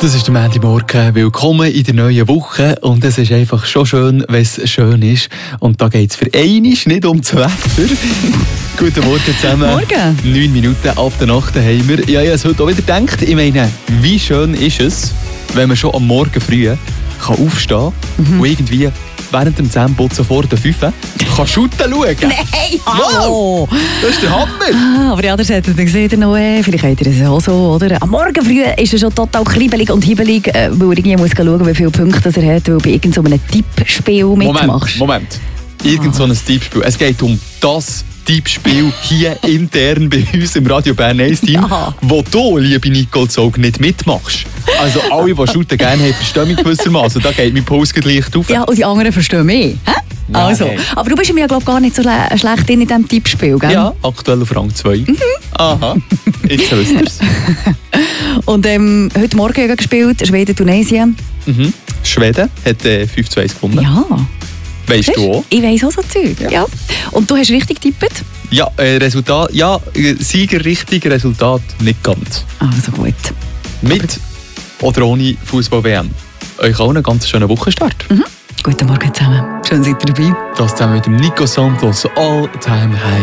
Das ist der Montagmorgen. Willkommen in der neuen Woche. Und es ist einfach schon schön, wenn es schön ist. Und da geht es für einmal nicht um das Wetter. Guten Morgen zusammen. Morgen. 9 Minuten ab der Nacht haben wir. Ja, ich habe es heute auch wieder gedacht. Ich meine, wie schön ist es, wenn man schon am Morgen früh kann aufstehen kann und irgendwie während dem Zähneputzen vor der 5 kann shooten schauen. Nein, hallo! Wow, das ist der Hammer! Aber ja, das hättet ihr gesehen, noch, vielleicht habt ihr es auch so, oder? Am Morgen früh ist er schon total kribbelig und hibbelig, weil er irgendwie muss schauen, wie viele Punkte er hat, weil du bei irgendeinem Tippspiel mitmachst. Moment. Irgend so ein Tippspiel. Es geht um das Tippspiel hier intern bei uns im Radio Bern 1 Team, wo du, liebe Nicole Zog, nicht mitmachst. Also alle, die shooten gerne haben, verstehen mich gewissermaßen. Da geht mein Puls leicht auf. Ja, und die anderen verstehen mich. Also, aber du bist mir ja, glaube ich, gar nicht so schlecht in diesem Tippspiel, gell? Ja, aktuell auf Rang 2. Aha, jetzt wisst ihr es. Und heute Morgen gespielt, Schweden-Tunesien. Schweden hat 5-2 gewonnen. Ja. Weißt du auch? Ich weiss auch so Zeug. Ja. Und du hast richtig getippt? Ja, Resultat, ja, Sieger richtig, Resultat nicht ganz. Also gut. Mit oder ohne Fußball-WM. Euch auch einen ganz schönen Wochenstart. Guten Morgen zusammen. Schön seid ihr dabei. Das zusammen mit dem Nico Santos, All Time High.